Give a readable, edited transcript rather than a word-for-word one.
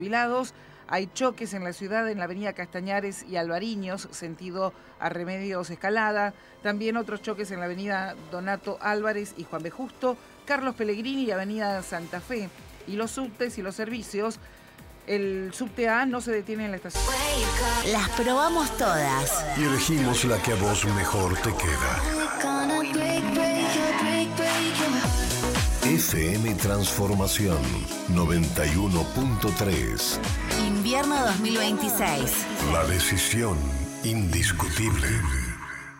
Jubilados. Hay choques en la ciudad, en la avenida Castañares y Alvariños, sentido a Remedios Escalada. También otros choques en la avenida Donato Álvarez y Juan B. Justo, Carlos Pellegrini y avenida Santa Fe. Y los subtes y los servicios, el subte A no se detiene en la estación. Las probamos todas. Y elegimos la que a vos mejor te queda. FM Transformación 91.3. Invierno 2026. La decisión indiscutible.